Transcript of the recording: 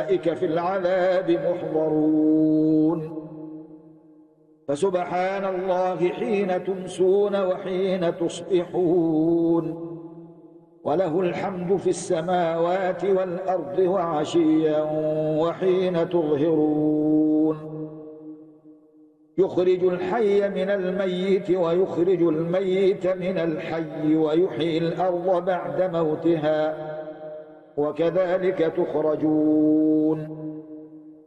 أولئك في العذاب محضرون. فسبحان الله حين تمسون وحين تصبحون، وله الحمد في السماوات والأرض وعشيا وحين تظهرون. يخرج الحي من الميت ويخرج الميت من الحي ويحيي الأرض بعد موتها وكذلك تخرجون.